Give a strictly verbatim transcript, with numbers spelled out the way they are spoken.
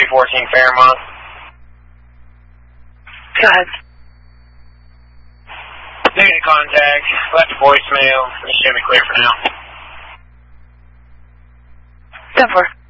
two fourteen Fairmont. Go ahead. Negative contact. Left voicemail. You should be clear for now. ten four.